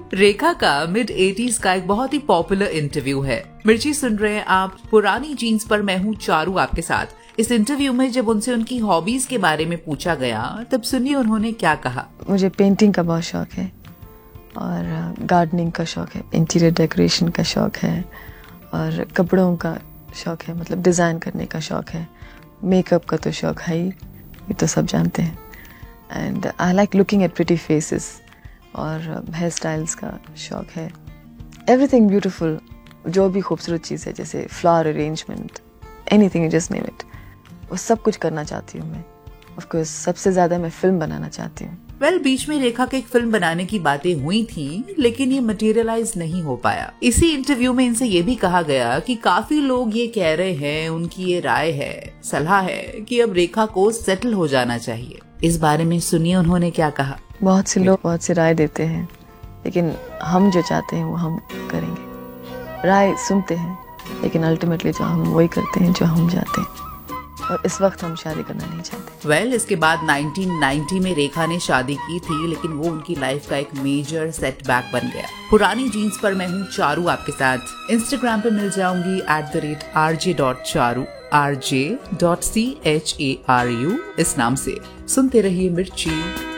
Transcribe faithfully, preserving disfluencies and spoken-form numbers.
रेखा का mid eighties का एक बहुत ही पॉपुलर इंटरव्यू है। मिर्ची सुन रहे हैं आप पुरानी जीन्स पर, मैं हूँ चारू आपके साथ। इस इंटरव्यू में जब उनसे उनकी हॉबीज के बारे में पूछा गया तब सुनिए उन्होंने क्या कहा। मुझे पेंटिंग का बहुत शौक है और गार्डनिंग का शौक है, इंटीरियर डेकोरेशन का शौक है और कपड़ों का शौक है, मतलब डिज़ाइन करने का शौक है। मेकअप का तो शौक है ही, ये तो सब जानते हैं। And I like looking at pretty faces और हेयर स्टाइल्स का शौक है। एवरीथिंग ब्यूटीफुल, जो भी खूबसूरत चीज़ है, जैसे flower arrangement, anything you just name it, वो सब कुछ करना चाहती हूँ मैं। ऑफ कोर्स सबसे ज़्यादा मैं फिल्म बनाना चाहती हूँ। वेल well, बीच में रेखा के एक फिल्म बनाने की बातें हुई थी, लेकिन ये मटेरियलाइज नहीं हो पाया। इसी इंटरव्यू में इनसे ये भी कहा गया कि काफी लोग ये कह रहे हैं, उनकी ये राय है, सलाह है कि अब रेखा को सेटल हो जाना चाहिए। इस बारे में सुनिए उन्होंने क्या कहा। बहुत से लोग बहुत सी राय देते हैं, लेकिन हम जो चाहते हैं वो हम करेंगे। राय सुनते हैं, लेकिन अल्टीमेटली जो हम वही करते हैं जो हम चाहते हैं, और इस वक्त हम शादी करना नहीं चाहते। वेल well, इसके बाद नाइनटीन नाइंटी में रेखा ने शादी की थी, लेकिन वो उनकी लाइफ का एक मेजर सेटबैक बन गया। पुरानी जीन्स पर मैं हूँ चारू आपके साथ। इंस्टाग्राम पे मिल जाऊंगी at the rate R J dot Charu, R J dot C H A R you इस नाम से। सुनते रहिए मिर्ची।